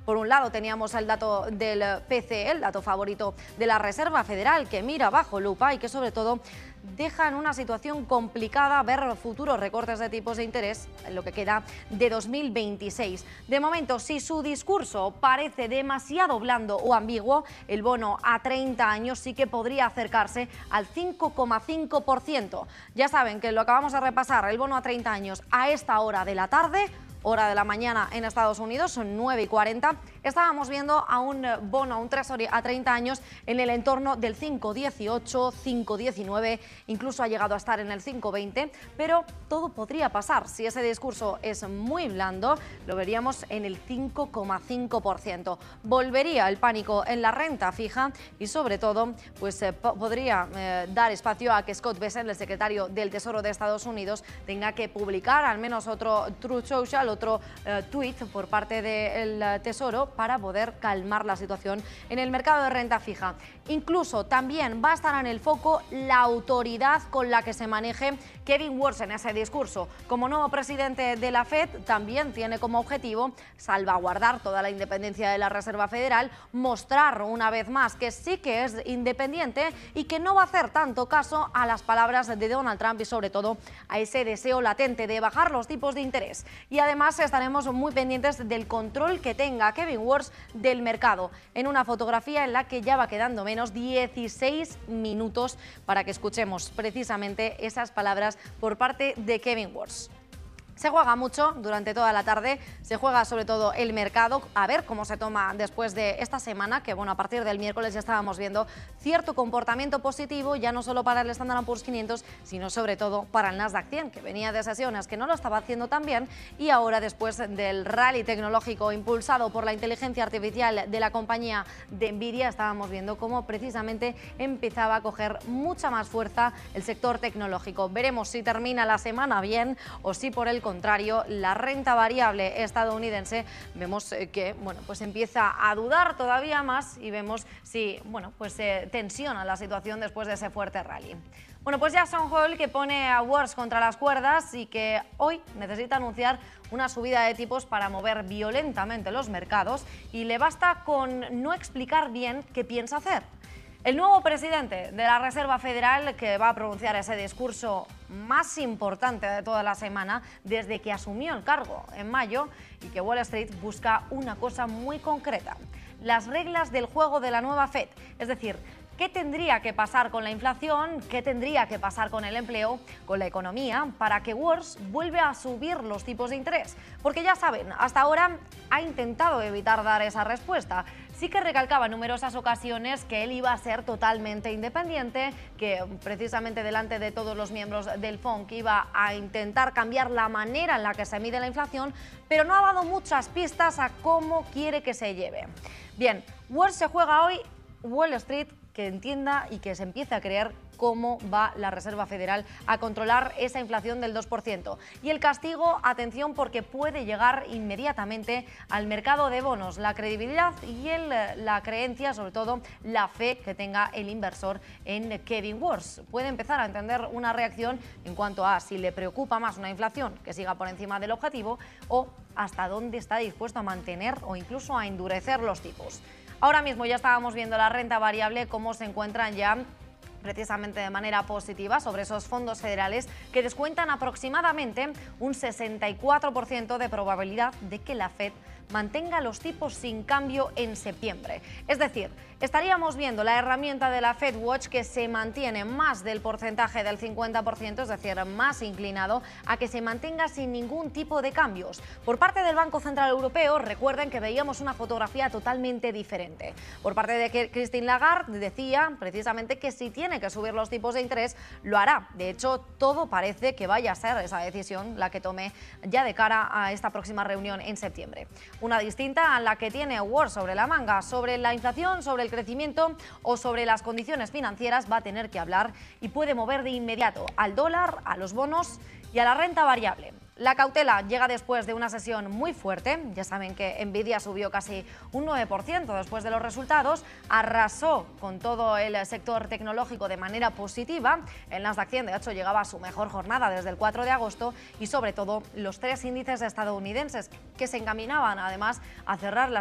Por un lado teníamos el dato del PCE, el dato favorito de la Reserva Federal, que mira bajo lupa y que sobre todo deja en una situación complicada ver futuros recortes de tipos de interés en lo que queda de 2026. De momento, si su discurso parece demasiado blando o ambiguo, el bono a 30 años sí que podría acercarse al 5,5%. Ya saben que lo acabamos de repasar, el bono a 30 años a esta hora de la tarde, hora de la mañana en Estados Unidos, son 9:40. Estábamos viendo a un bono, a un Treasury a 30 años en el entorno del 5,18, 5,19, incluso ha llegado a estar en el 5,20, pero todo podría pasar. Si ese discurso es muy blando, lo veríamos en el 5,5%. Volvería el pánico en la renta fija y sobre todo pues podría dar espacio a que Scott Bessent, el secretario del Tesoro de Estados Unidos, tenga que publicar al menos otro Truth Social, otro tuit por parte del Tesoro para poder calmar la situación en el mercado de renta fija. Incluso también va a estar en el foco la autoridad con la que se maneje Kevin Warsh en ese discurso. Como nuevo presidente de la Fed, también tiene como objetivo salvaguardar toda la independencia de la Reserva Federal, mostrar una vez más que sí que es independiente y que no va a hacer tanto caso a las palabras de Donald Trump y sobre todo a ese deseo latente de bajar los tipos de interés. Y además estaremos muy pendientes del control que tenga Kevin Warsh del mercado, en una fotografía en la que ya va quedando menos 16 minutos para que escuchemos precisamente esas palabras por parte de Kevin Warsh. Se juega mucho durante toda la tarde, se juega sobre todo el mercado, a ver cómo se toma después de esta semana, que bueno, a partir del miércoles ya estábamos viendo cierto comportamiento positivo, ya no solo para el Standard & Poor's 500, sino sobre todo para el Nasdaq 100, que venía de sesiones que no lo estaba haciendo tan bien y ahora después del rally tecnológico impulsado por la inteligencia artificial de la compañía de Nvidia, estábamos viendo cómo precisamente empezaba a coger mucha más fuerza el sector tecnológico. Veremos si termina la semana bien o si por el contrario, la renta variable estadounidense vemos que bueno, pues empieza a dudar todavía más y vemos si bueno, pues se tensiona la situación después de ese fuerte rally. Bueno, pues Jackson Hole, que pone a Warsh contra las cuerdas y que hoy necesita anunciar una subida de tipos para mover violentamente los mercados y le basta con no explicar bien qué piensa hacer. El nuevo presidente de la Reserva Federal, que va a pronunciar ese discurso más importante de toda la semana desde que asumió el cargo en mayo, y que Wall Street busca una cosa muy concreta: las reglas del juego de la nueva Fed, es decir, ¿qué tendría que pasar con la inflación? ¿Qué tendría que pasar con el empleo, con la economía, para que Warsh vuelva a subir los tipos de interés? Porque ya saben, hasta ahora ha intentado evitar dar esa respuesta. Sí que recalcaba en numerosas ocasiones que él iba a ser totalmente independiente, que precisamente delante de todos los miembros del FONC iba a intentar cambiar la manera en la que se mide la inflación, pero no ha dado muchas pistas a cómo quiere que se lleve. Bien, Warsh se juega hoy Wall Street que entienda y que se empiece a creer cómo va la Reserva Federal a controlar esa inflación del 2%. Y el castigo, atención, porque puede llegar inmediatamente al mercado de bonos, la credibilidad y la creencia, sobre todo la fe que tenga el inversor en Kevin Warsh. Puede empezar a entender una reacción en cuanto a si le preocupa más una inflación que siga por encima del objetivo o hasta dónde está dispuesto a mantener o incluso a endurecer los tipos. Ahora mismo ya estábamos viendo la renta variable, cómo se encuentran ya precisamente de manera positiva sobre esos fondos federales que descuentan aproximadamente un 64% de probabilidad de que la Fed mantenga los tipos sin cambio en septiembre. Es decir, estaríamos viendo la herramienta de la FedWatch que se mantiene más del porcentaje del 50%, es decir, más inclinado a que se mantenga sin ningún tipo de cambios. Por parte del Banco Central Europeo, recuerden que veíamos una fotografía totalmente diferente. Por parte de Christine Lagarde decía precisamente que si tiene que subir los tipos de interés, lo hará. De hecho, todo parece que vaya a ser esa decisión la que tome ya de cara a esta próxima reunión en septiembre. Una distinta a la que tiene Warsh sobre la manga, sobre la inflación, sobre el crecimiento o sobre las condiciones financieras va a tener que hablar y puede mover de inmediato al dólar, a los bonos y a la renta variable. La cautela llega después de una sesión muy fuerte. Ya saben que Nvidia subió casi un 9% después de los resultados, arrasó con todo el sector tecnológico de manera positiva. El Nasdaq 100, de hecho, llegaba a su mejor jornada desde el 4 de agosto y sobre todo los tres índices estadounidenses que se encaminaban además a cerrar la